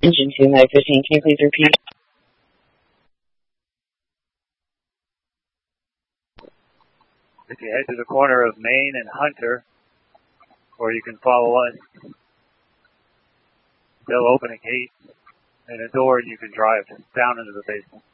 Engine 2, High 15, can you please repeat? If you head to the corner of Main and Hunter, or you can follow us, they'll open a gate and a door and you can drive down into the basement.